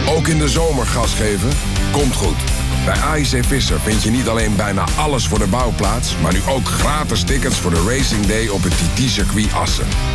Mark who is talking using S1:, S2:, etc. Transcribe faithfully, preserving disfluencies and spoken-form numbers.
S1: Ook in de zomer gas geven? Komt goed. Bij A I C Visser vind je niet alleen bijna alles voor de bouwplaats, maar nu ook gratis tickets voor de Racing Day op het T T-circuit Assen.